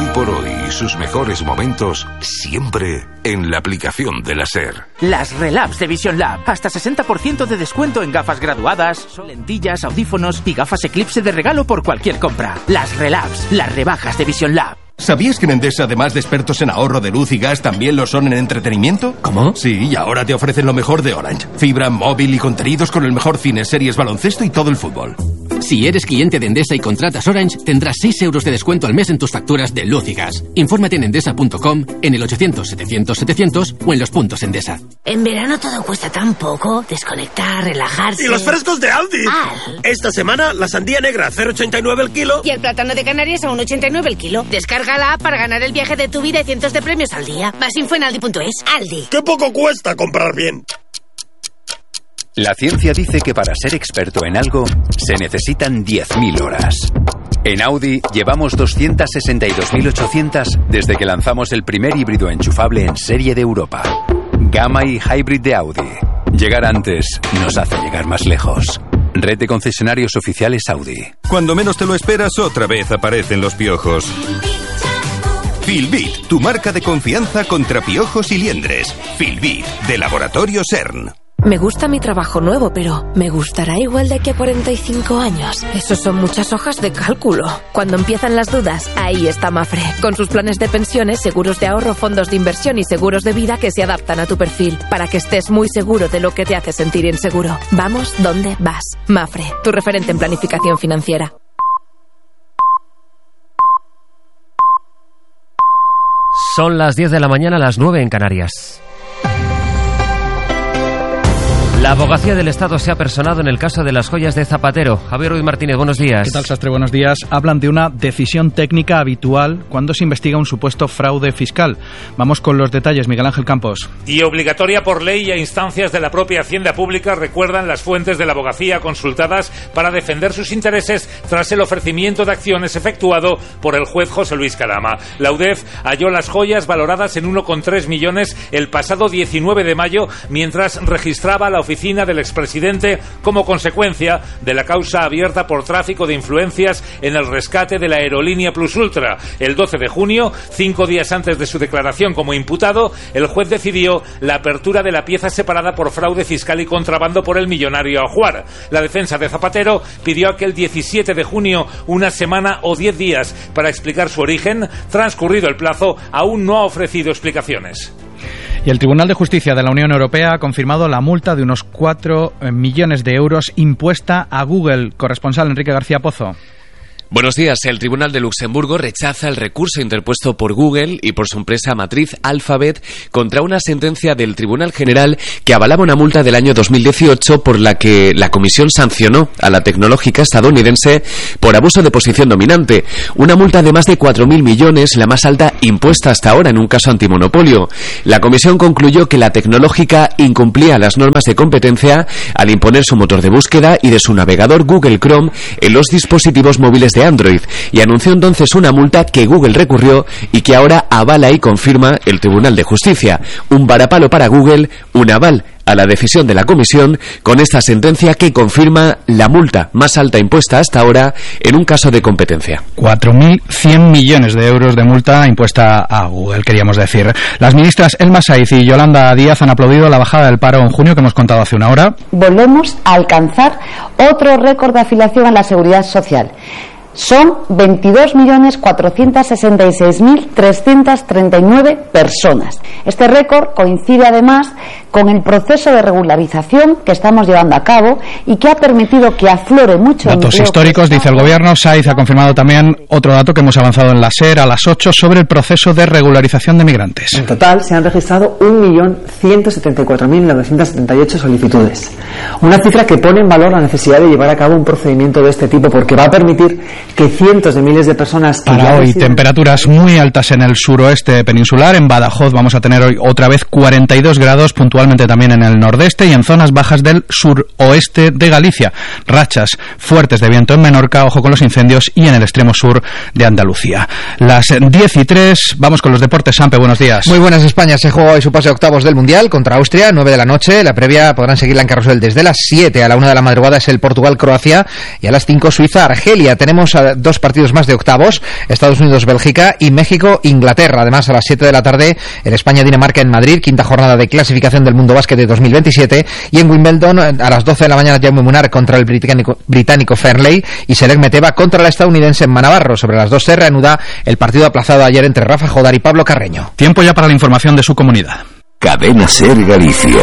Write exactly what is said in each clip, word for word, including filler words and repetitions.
por hoy y sus mejores momentos siempre en la aplicación de la SER. Las Relabs de Vision Lab. Hasta sesenta por ciento de descuento en gafas graduadas, lentillas, audífonos y gafas Eclipse de regalo por cualquier compra. Las Relabs, las rebajas de Vision Lab. ¿Sabías que en Endesa, además de expertos en ahorro de luz y gas, también lo son en entretenimiento? ¿Cómo? Sí, y ahora te ofrecen lo mejor de Orange. Fibra, móvil y contenidos con el mejor cine, series, baloncesto y todo el fútbol. Si eres cliente de Endesa y contratas Orange, tendrás seis euros de descuento al mes en tus facturas de luz y gas. Infórmate en endesa punto com, en el ochocientos setecientos setecientos o en los puntos Endesa. En verano todo cuesta tan poco. Desconectar, relajarse... ¡Y los frescos de Aldi! Al. Esta semana, la sandía negra cero coma ochenta y nueve el kilo. Y el plátano de Canarias a uno coma ochenta y nueve el kilo. Descarga la app para ganar el viaje de tu vida y cientos de premios al día. Más info en aldi punto es. Aldi. ¡Qué poco cuesta comprar bien! La ciencia dice que para ser experto en algo se necesitan diez mil horas. En Audi llevamos doscientas sesenta y dos mil ochocientas desde que lanzamos el primer híbrido enchufable en serie de Europa. Gamma y Hybrid de Audi. Llegar antes nos hace llegar más lejos. Red de concesionarios oficiales Audi. Cuando menos te lo esperas, otra vez aparecen los piojos. Filbit, tu marca de confianza contra piojos y liendres. Filbit, de Laboratorio CERN. Me gusta mi trabajo nuevo, pero ¿me gustará igual de aquí a cuarenta y cinco años? Eso son muchas hojas de cálculo. Cuando empiezan las dudas, ahí está Mafre, con sus planes de pensiones, seguros de ahorro, fondos de inversión y seguros de vida que se adaptan a tu perfil, para que estés muy seguro de lo que te hace sentir inseguro. Vamos donde vas. Mafre, tu referente en planificación financiera. Son las diez de la mañana, las nueve en Canarias. La abogacía del Estado se ha personado en el caso de las joyas de Zapatero. Javier Ruiz Martínez, buenos días. ¿Qué tal, Sastre? Buenos días. Hablan de una decisión técnica habitual cuando se investiga un supuesto fraude fiscal. Vamos con los detalles, Miguel Ángel Campos. Y obligatoria por ley y a instancias de la propia Hacienda Pública, recuerdan las fuentes de la abogacía consultadas para defender sus intereses tras el ofrecimiento de acciones efectuado por el juez José Luis Calama. La U D E F halló las joyas valoradas en uno coma tres millones el pasado diecinueve de mayo, mientras registraba la oficina del expresidente como consecuencia de la causa abierta por tráfico de influencias en el rescate de la aerolínea Plus Ultra. El doce de junio, cinco días antes de su declaración como imputado, el juez decidió la apertura de la pieza separada por fraude fiscal y contrabando por el millonario Ajuar. La defensa de Zapatero pidió aquel diecisiete de junio una semana o diez días para explicar su origen. Transcurrido el plazo, aún no ha ofrecido explicaciones. Y el Tribunal de Justicia de la Unión Europea ha confirmado la multa de unos cuatro millones de euros impuesta a Google. Corresponsal Enrique García Pozo. Buenos días. El Tribunal de Luxemburgo rechaza el recurso interpuesto por Google y por su empresa matriz Alphabet contra una sentencia del Tribunal General que avalaba una multa del año dos mil dieciocho por la que la Comisión sancionó a la tecnológica estadounidense por abuso de posición dominante. Una multa de más de cuatro mil millones, la más alta impuesta hasta ahora en un caso antimonopolio. La Comisión concluyó que la tecnológica incumplía las normas de competencia al imponer su motor de búsqueda y de su navegador Google Chrome en los dispositivos móviles de Android, y anunció entonces una multa que Google recurrió y que ahora avala y confirma el Tribunal de Justicia. Un varapalo para Google, un aval a la decisión de la Comisión con esta sentencia que confirma la multa más alta impuesta hasta ahora en un caso de competencia. cuatro mil cien millones de euros de multa impuesta a Google, queríamos decir. Las ministras Elma Saiz y Yolanda Díaz han aplaudido la bajada del paro en junio que hemos contado hace una hora. Volvemos a alcanzar otro récord de afiliación a la Seguridad Social. Son veintidós millones cuatrocientos sesenta y seis mil trescientos treinta y nueve personas. Este récord coincide además con el proceso de regularización que estamos llevando a cabo y que ha permitido que aflore mucho Datos empleo. históricos, dice el Gobierno. Saiz ha confirmado también otro dato que hemos avanzado en la SER a las ocho sobre el proceso de regularización de migrantes. En total se han registrado un millón ciento setenta y cuatro mil novecientos setenta y ocho solicitudes. Una cifra que pone en valor la necesidad de llevar a cabo un procedimiento de este tipo porque va a permitir que cientos de miles de personas... Que Para hoy, residen... temperaturas muy altas en el suroeste peninsular. En Badajoz vamos a tener hoy otra vez cuarenta y dos grados, puntual puntualmente también en el nordeste y en zonas bajas del suroeste de Galicia. Rachas fuertes de viento en Menorca, ojo con los incendios, y en el extremo sur de Andalucía. Las diez y tres, vamos con los deportes. Sampe, buenos días. Muy buenas. España se juega hoy su pase a octavos del Mundial contra Austria, nueve de la noche. La previa podrán seguirla en carrusel desde las siete. A la una de la madrugada es el Portugal-Croacia y a las cinco Suiza-Argelia. Tenemos dos partidos más de octavos, Estados Unidos-Bélgica y México-Inglaterra. Además, a las siete de la tarde el España-Dinamarca en Madrid, quinta jornada de clasificación del Mundo Básquet de dos mil veintisiete. Y en Wimbledon, a las doce de la mañana, Jaume Munar contra el británico, británico Fernley y Selek Meteva contra la estadounidense en Manavarro. Sobre las dos se reanuda el partido aplazado ayer entre Rafa Jodar y Pablo Carreño. Tiempo ya para la información de su comunidad. Cadena Ser Galicia.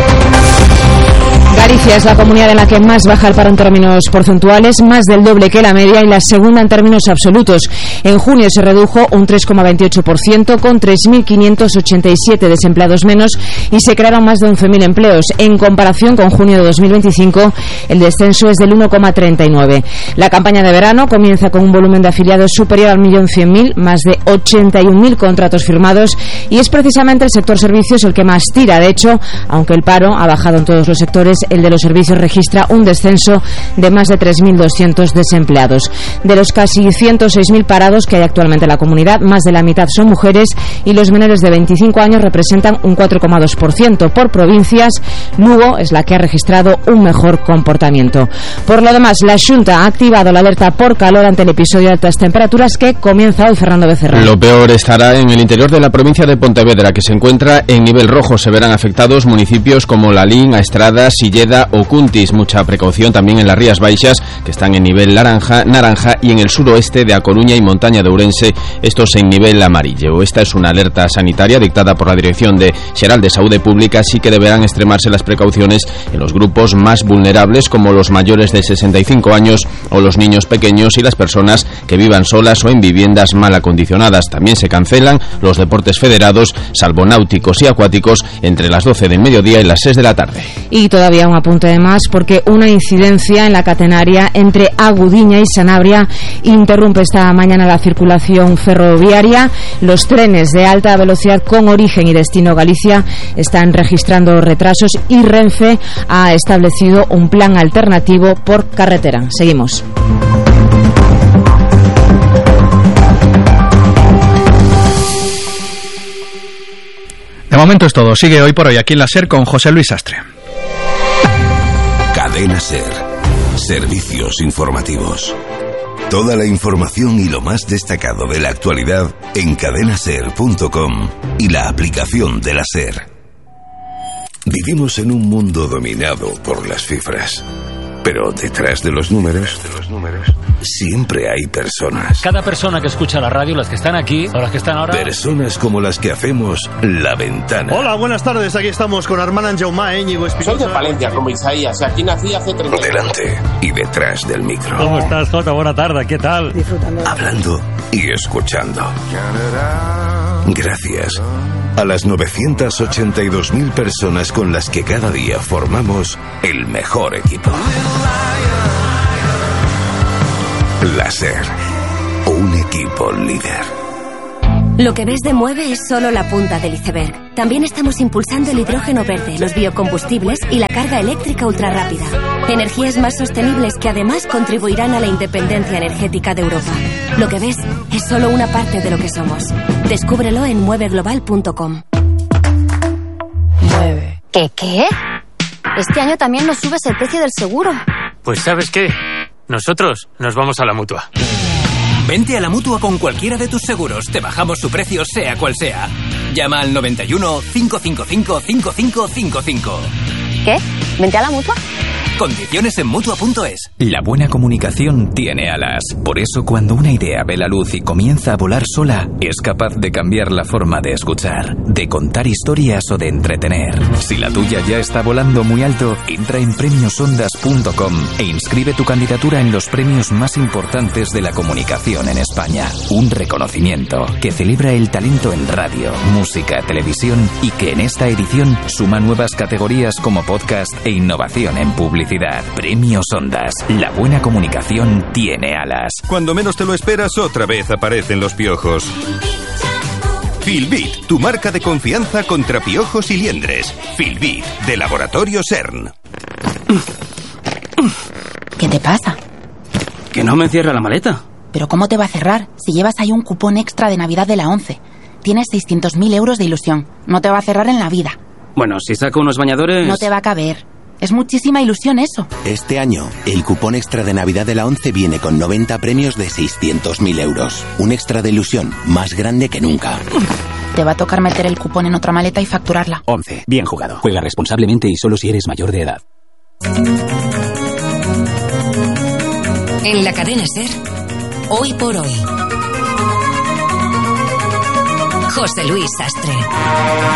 Galicia es la comunidad en la que más baja el paro en términos porcentuales, más del doble que la media, y la segunda en términos absolutos. En junio se redujo un tres coma veintiocho por ciento con tres mil quinientos ochenta y siete desempleados menos y se crearon más de once mil empleos. En comparación con junio de dos mil veinticinco, el descenso es del uno coma treinta y nueve. La campaña de verano comienza con un volumen de afiliados superior al millón cien mil, más de ochenta y un mil contratos firmados, y es precisamente el sector servicios el que más tira. De hecho, aunque el paro ha bajado en todos los sectores, el de los servicios registra un descenso de más de tres mil doscientos desempleados. De los casi ciento seis mil parados que hay actualmente en la comunidad, más de la mitad son mujeres y los menores de veinticinco años representan un cuatro coma dos por ciento. Por provincias, Lugo es la que ha registrado un mejor comportamiento. Por lo demás, la Xunta ha activado la alerta por calor ante el episodio de altas temperaturas que comienza hoy. Fernando Becerra. Lo peor estará en el interior de la provincia de Pontevedra, que se encuentra en nivel rojo. Se verán afectados municipios como Lalín, Aestrada, Silleda o Cuntis. Mucha precaución también en las Rías Baixas, que están en nivel naranja, naranja y en el suroeste de A Coruña y Montaña de Ourense, estos en nivel amarillo. Esta es una alerta sanitaria dictada por la Dirección de Xeral de Saúde Pública, así que deberán extremarse las precauciones en los grupos más vulnerables, como los mayores de sesenta y cinco años o los niños pequeños y las personas que vivan solas o en viviendas mal acondicionadas. También se cancelan los deportes federados, salvo náuticos y acuáticos, entre las doce del mediodía y las seis de la tarde. Y todavía un apunte de más, porque una incidencia en la catenaria entre Agudiña y Sanabria interrumpe esta mañana la circulación ferroviaria. Los trenes de alta velocidad con origen y destino Galicia están registrando retrasos y Renfe ha establecido un plan alternativo por carretera. Seguimos. De momento es todo. Sigue Hoy por Hoy aquí en la SER con José Luis Sastre. Cadena Ser. Servicios informativos. Toda la información y lo más destacado de la actualidad en cadena ser punto com y la aplicación de la SER. Vivimos en un mundo dominado por las cifras. Pero detrás de los números, de los números, siempre hay personas. Cada persona que escucha la radio, las que están aquí o las que están ahora. Personas como las que hacemos La Ventana. Hola, buenas tardes. Aquí estamos con Armand Jaume, Íñigo Espinosa. Soy de Palencia, como Isaías. Aquí nací hace treinta años. Delante y detrás del micro. ¿Cómo estás, Jota? Buena tarde. ¿Qué tal? Disfrutando. Hablando y escuchando. Gracias a las novecientas ochenta y dos mil personas con las que cada día formamos el mejor equipo. La SER, un equipo líder. Lo que ves de Mueve es solo la punta del iceberg. También estamos impulsando el hidrógeno verde, los biocombustibles y la carga eléctrica ultrarrápida. Energías más sostenibles que además contribuirán a la independencia energética de Europa. Lo que ves es solo una parte de lo que somos. Descúbrelo en mueve global punto com. Mueve. ¿Qué qué? Este año también nos subes el precio del seguro. Pues ¿sabes qué? Nosotros nos vamos a la Mutua. Vente a la Mutua con cualquiera de tus seguros. Te bajamos su precio sea cual sea. Llama al noventa y uno, cinco cinco cinco, cinco cinco cinco cinco. ¿Qué? ¿Vente a la Mutua? Condiciones en mutua punto es. La buena comunicación tiene alas. Por eso, cuando una idea ve la luz y comienza a volar sola, es capaz de cambiar la forma de escuchar, de contar historias o de entretener. Si la tuya ya está volando muy alto, entra en premios ondas punto com e inscribe tu candidatura en los premios más importantes de la comunicación en España. Un reconocimiento que celebra el talento en radio, música, televisión y que en esta edición suma nuevas categorías como podcast e innovación en publicidad. Premios Ondas. La buena comunicación tiene alas. Cuando menos te lo esperas, otra vez aparecen los piojos. Filbit, tu marca de confianza contra piojos y liendres. Filbit, de Laboratorio CERN. ¿Qué te pasa? Que no me cierra la maleta. ¿Pero cómo te va a cerrar si llevas ahí un cupón extra de Navidad de la ONCE? Tienes seiscientos mil euros de ilusión. No te va a cerrar en la vida. Bueno, si saco unos bañadores... No te va a caber. Es muchísima ilusión eso. Este año, el cupón extra de Navidad de la ONCE viene con noventa premios de seiscientos mil euros. Un extra de ilusión más grande que nunca. Te va a tocar meter el cupón en otra maleta y facturarla. ONCE. Bien jugado. Juega responsablemente y solo si eres mayor de edad. En la cadena SER, hoy por hoy. José Luis Sastre.